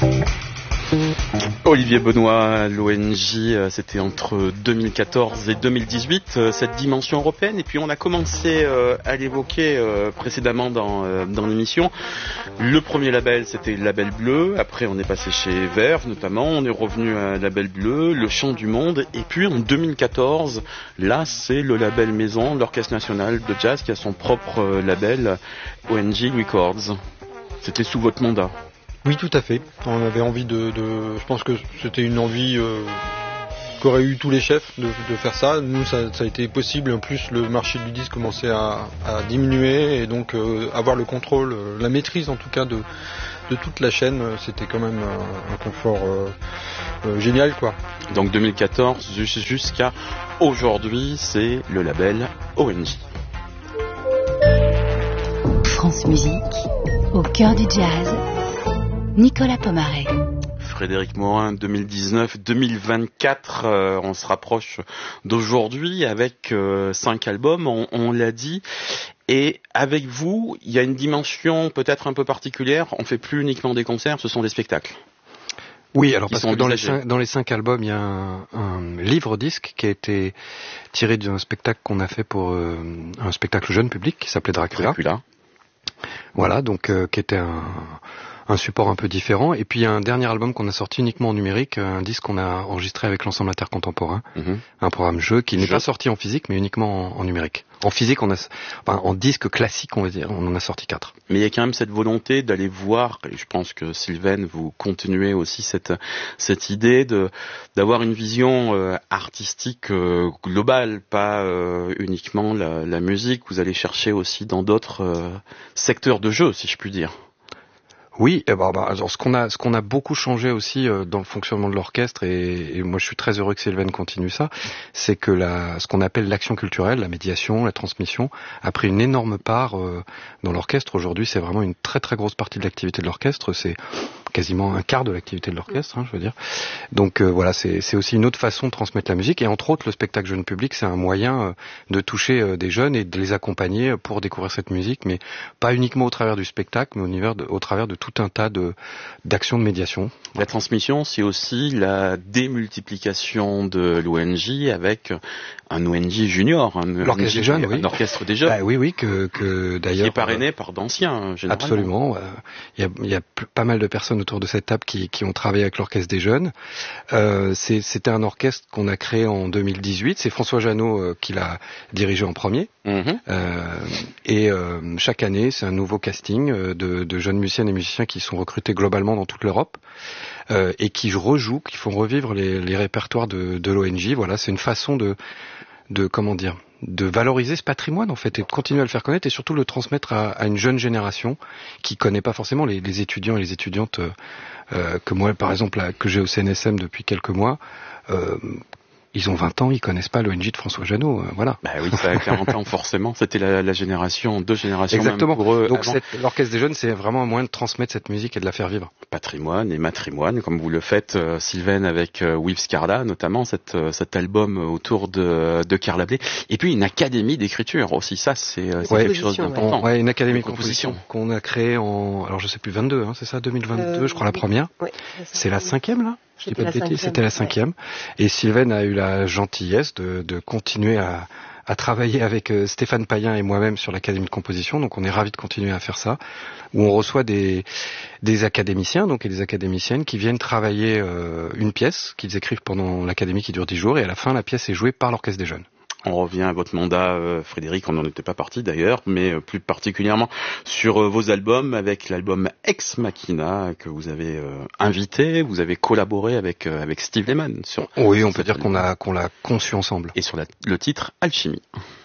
Olivier Benoît, l'ONJ, c'était entre 2014 et 2018, cette dimension européenne. Et puis on a commencé à l'évoquer précédemment dans l'émission. Le premier label, c'était le label bleu. Après, on est passé chez Verve, notamment. On est revenu à label bleu, le Chant du Monde. Et puis en 2014, là, c'est le label maison, l'Orchestre National de Jazz, qui a son propre label, ONJ Records. C'était sous votre mandat. Oui, tout à fait. On avait envie je pense que c'était une envie qu'auraient eu tous les chefs de faire ça. Nous, ça a été possible. En plus, le marché du disque commençait à diminuer et donc avoir le contrôle, la maîtrise en tout cas de toute la chaîne, c'était quand même un confort génial, quoi. Donc 2014 jusqu'à aujourd'hui, c'est le label ONJ. France Musique, au cœur du jazz. Nicolas Pomaret. Frédéric Morin, 2019-2024, on se rapproche d'aujourd'hui avec 5 albums, on l'a dit. Et avec vous, il y a une dimension peut-être un peu particulière. On fait plus uniquement des concerts, ce sont des spectacles. Oui, alors parce que dans les 5 albums, il y a un livre-disque qui a été tiré d'un spectacle qu'on a fait pour un spectacle jeune public qui s'appelait Dracula. Voilà, donc qui était un support un peu différent. Et puis il y a un dernier album qu'on a sorti uniquement en numérique, un disque qu'on a enregistré avec l'ensemble intercontemporain, un programme jeu qui n'est pas sorti en physique mais uniquement en numérique. En physique, en disque classique, on va dire, on en a sorti 4. Mais il y a quand même cette volonté d'aller voir, et je pense que Sylvain, vous continuez aussi cette idée d'avoir une vision artistique globale, pas uniquement la musique. Vous allez chercher aussi dans d'autres secteurs de jeu, si je puis dire. Oui, alors ce qu'on a beaucoup changé aussi dans le fonctionnement de l'orchestre, et moi je suis très heureux que Sylvain continue ça, c'est que ce qu'on appelle l'action culturelle, la médiation, la transmission, a pris une énorme part dans l'orchestre. Aujourd'hui, c'est vraiment une très très grosse partie de l'activité de l'orchestre. C'est quasiment un quart de l'activité de l'orchestre, je veux dire. Donc voilà, c'est aussi une autre façon de transmettre la musique. Et entre autres, le spectacle jeune public, c'est un moyen de toucher des jeunes et de les accompagner pour découvrir cette musique, mais pas uniquement au travers du spectacle, mais au travers de tout un tas d'actions de médiation. La transmission, c'est aussi la démultiplication de l'ONJ avec un ONJ junior, l'orchestre des jeunes, oui. Un orchestre des jeunes. Oui, que d'ailleurs. Qui est parrainé par d'anciens, généralement. Absolument. Il y a pas mal de personnes autour de cette table qui ont travaillé avec l'orchestre des jeunes. C'était un orchestre qu'on a créé en 2018. C'est François Jeannot qui l'a dirigé en premier. Et chaque année, c'est un nouveau casting de jeunes musiciennes et musiciens qui sont recrutés globalement dans toute l'Europe et qui rejouent, qui font revivre les répertoires de l'ONJ. Voilà, c'est une façon de valoriser ce patrimoine en fait et de continuer à le faire connaître et surtout le transmettre à une jeune génération qui connaît pas forcément les étudiants et les étudiantes que moi par exemple que j'ai au CNSM depuis quelques mois. Ils ont 20 ans, ils connaissent pas l'ONJ de François Jeannot, voilà. Bah oui, ça a 40 ans forcément. C'était la génération, 2 générations. Exactement. Même pour eux. Donc l'orchestre des jeunes, c'est vraiment un moyen de transmettre cette musique et de la faire vivre. Patrimoine et matrimoine, comme vous le faites, Sylvain, avec With Carla, notamment cet album autour de Carla Bley. Et puis une académie d'écriture aussi. Ça, c'est quelque chose d'important. Ouais, une académie de composition qu'on a créée alors je sais plus 22, c'est ça, 2022, je crois la première. Ouais, c'est la 5e là. C'était la 5e. Et Sylvain a eu la gentillesse de continuer à travailler avec Stéphane Payen et moi-même sur l'académie de composition. Donc on est ravis de continuer à faire ça, où on reçoit des académiciens et des académiciennes qui viennent travailler une pièce qu'ils écrivent pendant l'académie qui dure 10 jours, et à la fin la pièce est jouée par l'orchestre des jeunes. On revient à votre mandat, Frédéric, on n'en était pas parti d'ailleurs, mais plus particulièrement sur vos albums, avec l'album Ex Machina que vous avez invité, vous avez collaboré avec Steve Lehman. Oui, on peut dire qu'on l'a conçu ensemble. Et sur le titre Alchimie.